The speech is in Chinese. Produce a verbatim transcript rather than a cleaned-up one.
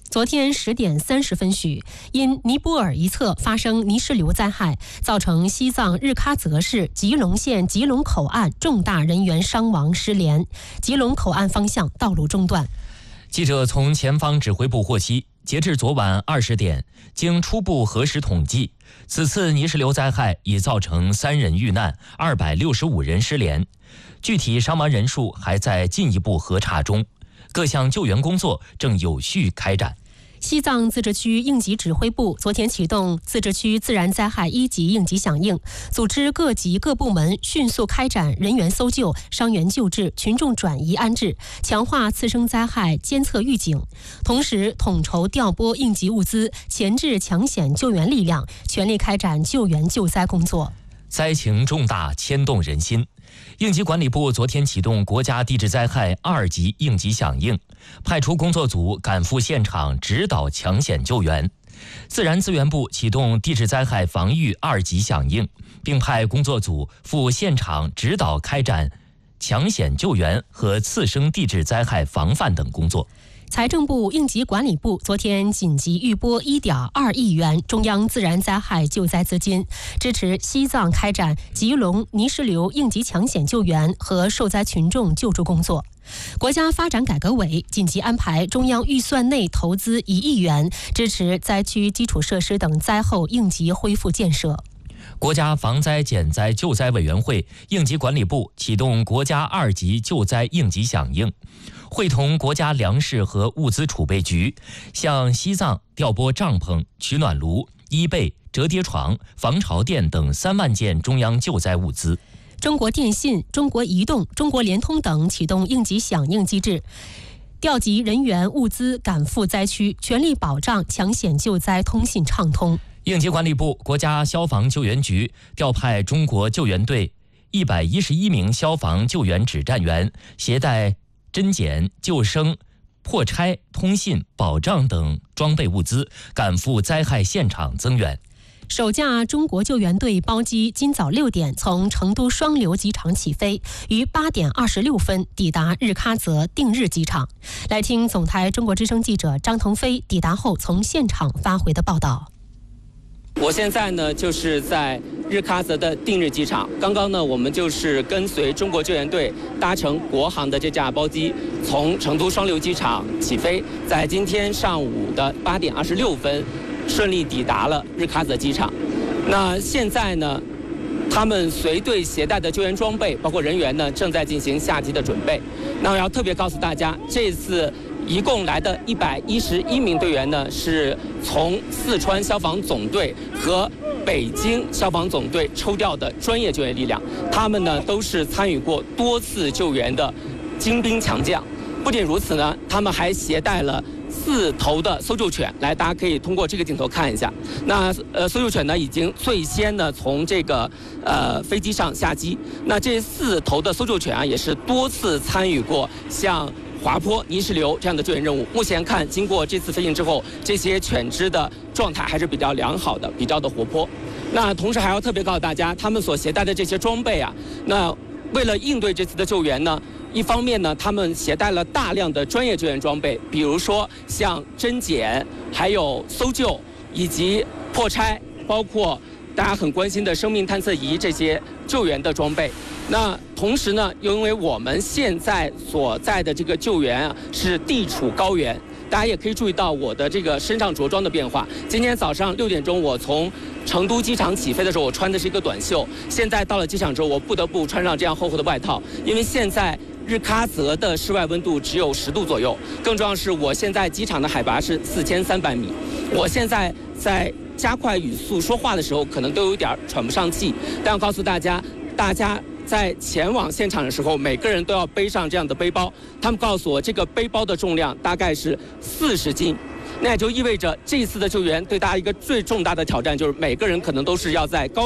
昨天十点三十分许，因尼泊尔一侧发生泥石流灾害，造成西藏日喀则市吉隆县吉隆口岸重大人员伤亡失联，吉隆口岸方向道路中断。 记者从前方指挥部获悉，截至昨晚二十点，经初步核实统计，此次泥石流灾害已造成三人遇难，二百六十五人失联，具体伤亡人数还在进一步核查中，各项救援工作正有序开展。 西藏自治区应急指挥部昨天启动自治区自然灾害一级应急响应，组织各级各部门迅速开展人员搜救、伤员救治、群众转移安置，强化次生灾害监测预警，同时统筹调拨应急物资，前置抢险救援力量，全力开展救援救灾工作。 灾情重大，牵动人心。应急管理部昨天启动国家地质灾害二级应急响应，派出工作组赶赴现场指导抢险救援。自然资源部启动地质灾害防御二级响应，并派工作组赴现场指导开展抢险救援和次生地质灾害防范等工作。 财政部应急管理部昨天紧急预拨 一点二亿元中央自然灾害救灾资金，支持西藏开展吉隆泥石流应急抢险救援和受灾群众救助工作。国家发展改革委紧急安排中央预算内投资一亿元，支持灾区基础设施等灾后应急恢复建设。 国家防灾减灾救灾委员会、应急管理部启动国家二级救灾应急响应，会同国家粮食和物资储备局向西藏调拨帐篷、取暖炉、衣被、折叠床、防潮垫等三万件中央救灾物资。 中国电信、中国移动、中国联通等启动应急响应机制，调集人员物资赶赴灾区，全力保障抢险救灾通信畅通。 应急管理部、国家消防救援局调派中国救援队一百一十一名消防救援指战员，携带侦检、救生、破拆、通信、保障等装备物资，赶赴灾害现场增援。 首架中国救援队包机今早六点从成都双流机场起飞，于八点二十六分抵达日喀则定日机场。来听总台中国之声记者张腾飞抵达后从现场发回的报道。 我现在呢就是在日喀则的定日机场，刚刚呢我们就是跟随中国救援队搭乘国航的这架包机，从成都双流机场起飞，在今天上午的八点二十六分顺利抵达了日喀则机场。那现在呢，他们随队携带的救援装备包括人员呢正在进行下机的准备。那我要特别告诉大家，这次一共来的一百一十一名队员呢，是从四川消防总队和北京消防总队抽调的专业救援力量，他们呢都是参与过多次救援的精兵强将。不仅如此呢，他们还携带了四头的搜救犬，来，大家可以通过这个镜头看一下。那呃，搜救犬呢已经最先呢从这个呃飞机上下机。那这四头的搜救犬啊，也是多次参与过像滑坡、泥石流这样的救援任务。目前看，经过这次飞行之后，这些犬只的状态还是比较良好的，比较的活泼。那同时还要特别告诉大家，他们所携带的这些装备啊，那为了应对这次的救援呢，一方面呢，他们携带了大量的专业救援装备，比如说像侦检、还有搜救以及破拆，包括大家很关心的生命探测仪这些救援的装备。那同时呢，又因为我们现在所在的这个救援啊是地处高原，大家也可以注意到我的这个身上着装的变化。今天早上六点钟，我从成都机场起飞的时候，我穿的是一个短袖。现在到了机场之后，我不得不穿上这样厚厚的外套，因为现在日喀则的室外温度只有十度左右。更重要的是，我现在机场的海拔是四千三百米，我现在在加快语速说话的时候，可能都有点喘不上气。但要告诉大家，大家在前往现场的时候，每个人都要背上这样的背包。他们告诉我，这个背包的重量大概是四十斤。那也就意味着这次的救援对大家一个最重大的挑战，就是每个人可能都是要在高